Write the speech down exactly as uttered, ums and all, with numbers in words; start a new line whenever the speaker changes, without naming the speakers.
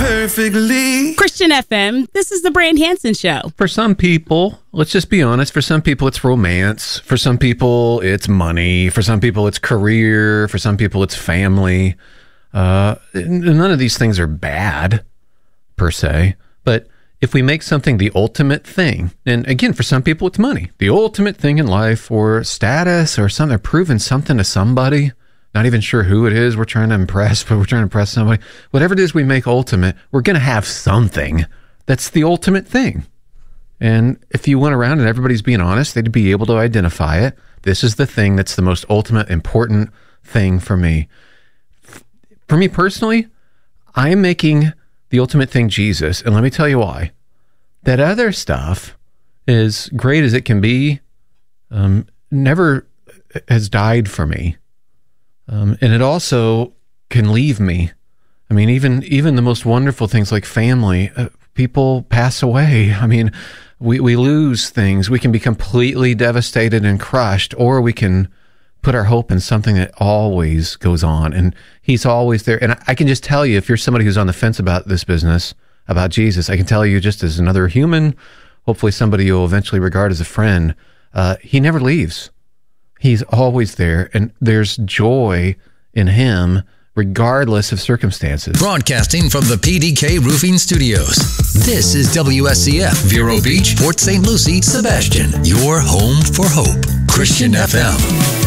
perfectly.
Christian F M, this is the Brand Hansen Show.
For some people, let's just be honest, for some people it's romance. For some people it's money. For some people it's career. For some people it's family. Uh, none of these things are bad, per se. But if we make something the ultimate thing, and again, for some people it's money, the ultimate thing in life, or status, or something, proving something to somebody, not even sure who it is we're trying to impress, but we're trying to impress somebody. Whatever it is we make ultimate, we're going to have something that's the ultimate thing. And if you went around and everybody's being honest, they'd be able to identify it. This is the thing that's the most ultimate, important thing for me. For me personally, I'm making the ultimate thing Jesus, and let me tell you why. That other stuff, as great as it can be, um, never has died for me. Um, and it also can leave me. I mean, even even the most wonderful things like family, uh, people pass away. I mean, we, we lose things. We can be completely devastated and crushed, or we can put our hope in something that always goes on. And he's always there. And I, I can just tell you, if you're somebody who's on the fence about this business, about Jesus, I can tell you just as another human, hopefully somebody you'll eventually regard as a friend, uh, he never leaves. He's always there, and there's joy in him regardless of circumstances.
Broadcasting from the P D K Roofing Studios. This is W S C F, Vero Beach, Port Saint Lucie, Sebastian, your home for hope. Christian F M.